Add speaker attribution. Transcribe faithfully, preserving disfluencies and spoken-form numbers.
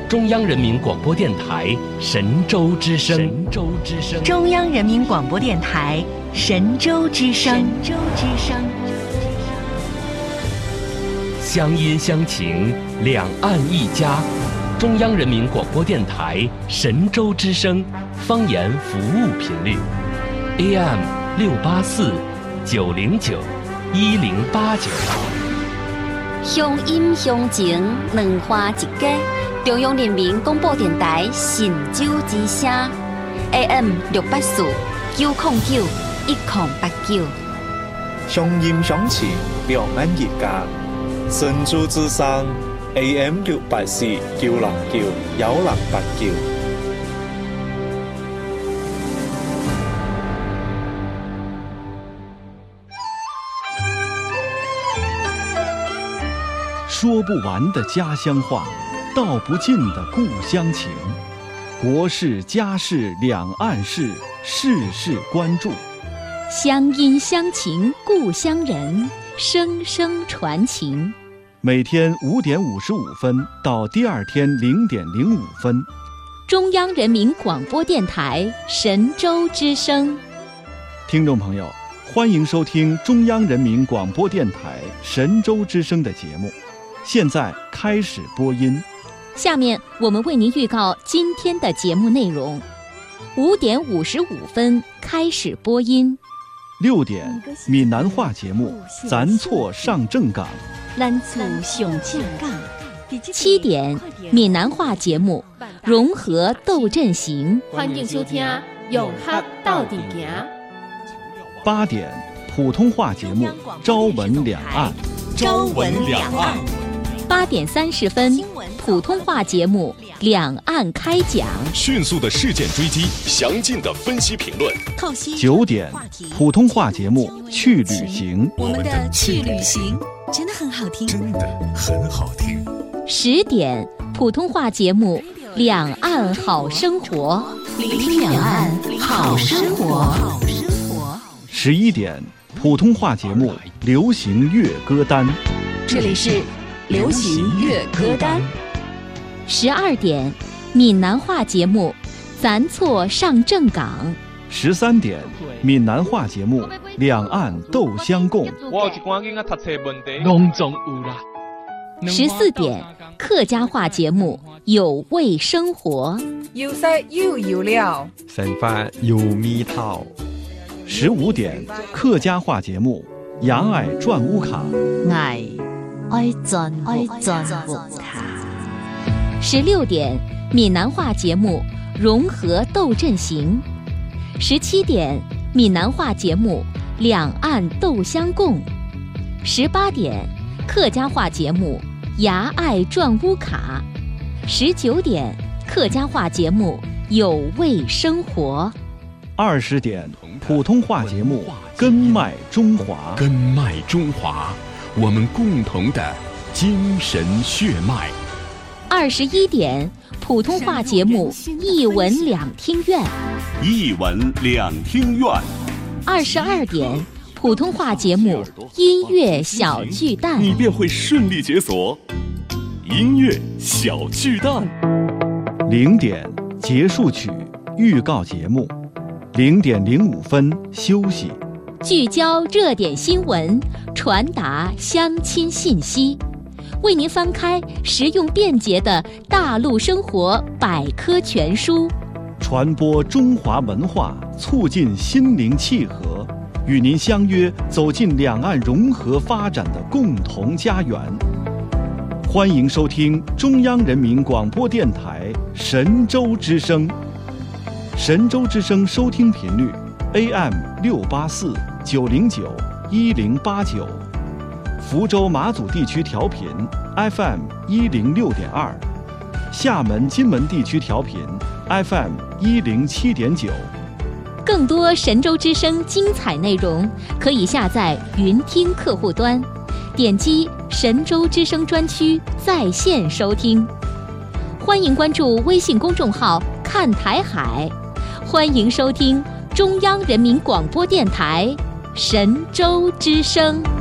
Speaker 1: 中央人民广播电台神州之声。神州之声。
Speaker 2: 中央人民广播电台神州之声。神州之声。
Speaker 1: 乡音乡情，两岸一家。中央人民广播电台神州之声方言服务频率 A M 六八四九零九一零八九。
Speaker 3: 乡音乡情，两花一家。中央人民广播电台神州之声 A M 六八四九零九一零八九。
Speaker 4: 乡音乡情，两岸一家。神州之声 A M 六八四九零九一零八九。
Speaker 5: 说不完的家乡话，道不尽的故乡情，国事家事两岸事，事事关注。
Speaker 6: 乡音乡情故乡人，声声传情。
Speaker 5: 每天五点五十五分到第二天零点零五分，
Speaker 6: 中央人民广播电台神州之声。
Speaker 5: 听众朋友，欢迎收听中央人民广播电台神州之声的节目，现在开始播音。
Speaker 6: 下面我们为您预告今天的节目内容：五点五十五分开始播音；
Speaker 5: 六点闽南话节目《咱错上正港》；
Speaker 6: 咱错上正港；七点闽南话节目《融合斗阵行》。
Speaker 7: 欢迎收听《永和到底行》。
Speaker 5: 八点普通话节目《朝闻两岸》。
Speaker 2: 朝闻两岸。
Speaker 6: 八点三十分，普通话节目《两岸开讲》，
Speaker 8: 迅速的事件追击，详尽的分析评论。
Speaker 5: 九点，普通话节目《去旅行》，
Speaker 2: 我们的去旅行真的很好听，
Speaker 8: 真的很好听。
Speaker 6: 十点，普通话节目《两岸好生活》，
Speaker 2: 聆听两岸好生活。
Speaker 5: 十一点，普通话节目《流行乐歌单》，
Speaker 2: 这里是流行乐歌单。
Speaker 6: 十二点，闽南话节目《咱错上正港》。
Speaker 5: 十三点，闽南话节目《两岸斗相共》。
Speaker 6: 十四点，客家话节目《有味生活》。
Speaker 9: 有色又有料，
Speaker 10: 生活有味道。
Speaker 5: 十五点，客家话节目《牙爱转屋卡》。
Speaker 11: 爱爱转爱转屋卡。
Speaker 6: 十六点，闽南话节目《融合斗阵行》。十七点，闽南话节目《两岸斗相共》。十八点，客家话节目《牙爱转屋卡》。十九点，客家话节目《有味生活》。
Speaker 5: 二十点，普通话节目《根脉中华》。
Speaker 8: 根脉中华，我们共同的精神血脉。
Speaker 6: 二十一点，普通话节目《一文两厅院》。
Speaker 8: 一文两厅院。
Speaker 6: 二十二点，普通话节目《音乐小巨蛋》。
Speaker 8: 你便会顺利解锁音乐小巨蛋。
Speaker 5: 零点，结束曲预告节目。零点零五分休息。
Speaker 6: 聚焦热点新闻，传达乡亲信息，为您翻开实用便捷的大陆生活百科全书，
Speaker 5: 传播中华文化，促进心灵契合，与您相约走进两岸融合发展的共同家园。欢迎收听中央人民广播电台神州之声。神州之声收听频率 A M 六八四九零九一零八九，福州马祖地区调频 F M 一零六点二，厦门金门地区调频 F M 一零七点九。
Speaker 6: 更多神州之声精彩内容，可以下载云听客户端，点击神州之声专区在线收听。欢迎关注微信公众号看台海，欢迎收听中央人民广播电台神州之声。